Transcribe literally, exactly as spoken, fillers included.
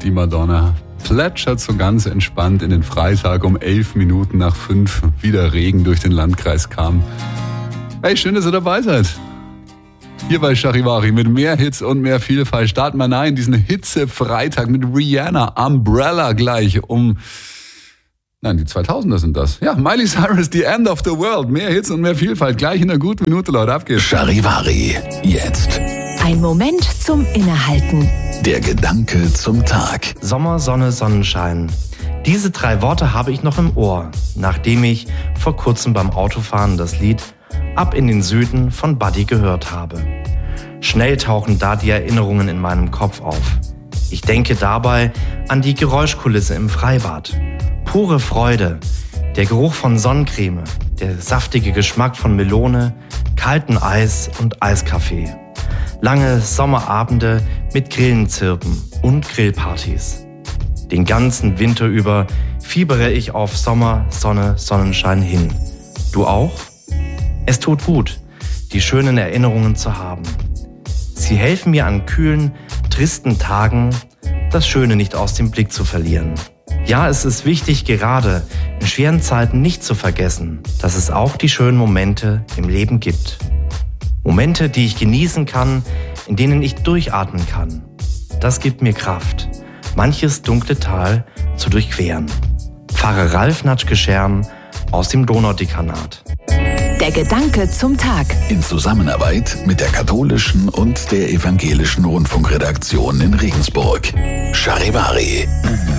die Madonna plätschert so ganz entspannt in den Freitag um elf Minuten nach fünf. Wieder Regen durch den Landkreis kam. Hey, schön, dass ihr dabei seid. Hier bei Charivari mit mehr Hits und mehr Vielfalt. Starten wir rein diesen Hitze-Freitag mit Rihanna, Umbrella gleich um... Nein, die zweitausender sind das. Ja, Miley Cyrus, The End of the World. Mehr Hits und mehr Vielfalt. Gleich in einer guten Minute, Leute. Ab geht's. Charivari, jetzt. Ein Moment zum Innehalten. Der Gedanke zum Tag. Sommer, Sonne, Sonnenschein. Diese drei Worte habe ich noch im Ohr, nachdem ich vor kurzem beim Autofahren das Lied Ab in den Süden von Buddy gehört habe. Schnell tauchen da die Erinnerungen in meinem Kopf auf. Ich denke dabei an die Geräuschkulisse im Freibad. Pure Freude, der Geruch von Sonnencreme, der saftige Geschmack von Melone, kalten Eis und Eiskaffee. Lange Sommerabende mit Grillenzirpen und Grillpartys. Den ganzen Winter über fiebere ich auf Sommer, Sonne, Sonnenschein hin. Du auch? Es tut gut, die schönen Erinnerungen zu haben. Sie helfen mir an kühlen, tristen Tagen, das Schöne nicht aus dem Blick zu verlieren. Ja, es ist wichtig, gerade in schweren Zeiten nicht zu vergessen, dass es auch die schönen Momente im Leben gibt. Momente, die ich genießen kann, in denen ich durchatmen kann. Das gibt mir Kraft, manches dunkle Tal zu durchqueren. Pfarrer Ralf Natschke-Scherm aus dem Donaudekanat. Der Gedanke zum Tag. In Zusammenarbeit mit der katholischen und der evangelischen Rundfunkredaktion in Regensburg. Charivari.